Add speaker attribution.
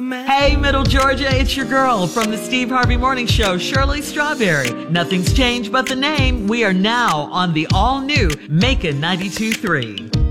Speaker 1: Hey, Middle Georgia, it's your girl from the Steve Harvey Morning Show, Shirley Strawberry. Nothing's changed but the name. We are now on the all-new Macon 92.3.